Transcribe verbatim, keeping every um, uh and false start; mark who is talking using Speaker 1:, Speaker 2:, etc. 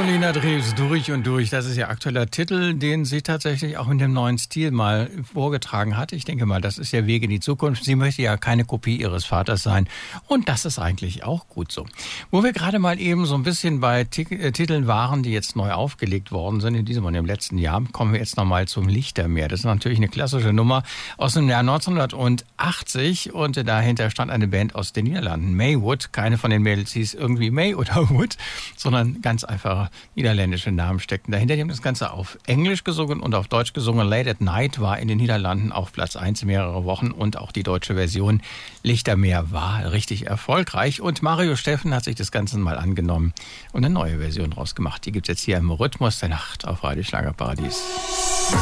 Speaker 1: Carolina Drews, durch und durch. Das ist ihr aktueller Titel, den sie tatsächlich auch in dem neuen Stil mal vorgetragen hat. Ich denke mal, das ist ihr Weg in die Zukunft. Sie möchte ja keine Kopie ihres Vaters sein. Und das ist eigentlich auch gut so. Wo wir gerade mal eben so ein bisschen bei T- äh, Titeln waren, die jetzt neu aufgelegt worden sind, in diesem und im letzten Jahr, kommen wir jetzt nochmal zum Lichtermeer. Das ist natürlich eine klassische Nummer aus dem Jahr neunzehnhundertachtzig. Und dahinter stand eine Band aus den Niederlanden, Maywood. Keine von den Mädels hieß irgendwie May oder Wood, sondern ganz einfache niederländische Namen steckten dahinter. Die haben das Ganze auf Englisch gesungen und auf Deutsch gesungen. Late at Night war in den Niederlanden auf Platz eins mehrere Wochen und auch die deutsche Version Lichtermeer war richtig erfolgreich. Und Mario Steffen hat sich das Ganze mal angenommen und eine neue Version draus gemacht. Die gibt es jetzt hier im Rhythmus der Nacht auf Radio Schlagerparadies.